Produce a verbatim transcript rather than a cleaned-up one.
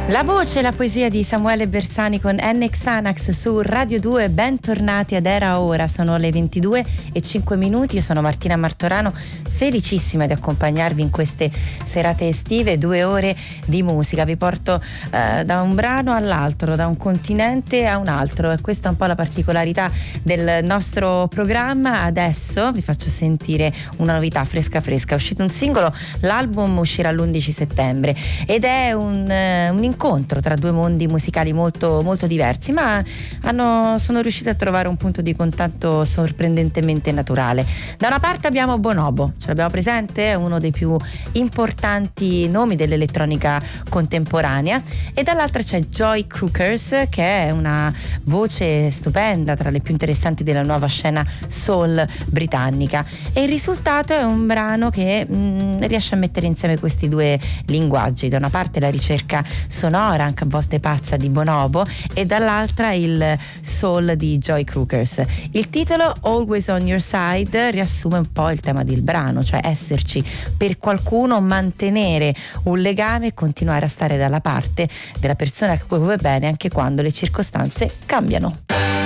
La voce e la poesia di Samuele Bersani con N Xanax su Radio due. Bentornati ad Era Ora, sono le ventidue e cinque minuti. Io sono Martina Martorano, felicissima di accompagnarvi in queste serate estive, due ore di musica. Vi porto eh, da un brano all'altro, da un continente a un altro, e questa è un po' la particolarità del nostro programma. Adesso vi faccio sentire una novità fresca fresca. È uscito un singolo, l'album uscirà l'undici settembre ed è un, uh, un incontro tra due mondi musicali molto, molto diversi, ma hanno, sono riusciti a trovare un punto di contatto sorprendentemente naturale. Da una parte abbiamo Bonobo, ce l'abbiamo presente, è uno dei più importanti nomi dell'elettronica contemporanea, e dall'altra c'è Joy Crookers, che è una voce stupenda, tra le più interessanti della nuova scena soul britannica, e il risultato è un brano che mh, riesce a mettere insieme questi due linguaggi: da una parte la ricerca sonora, anche a volte pazza, di Bonobo, e dall'altra il soul di Joy Crookers. Il titolo, Always on Your Side, riassume un po' il tema del brano, cioè esserci per qualcuno, mantenere un legame e continuare a stare dalla parte della persona che vuoi bene anche quando le circostanze cambiano.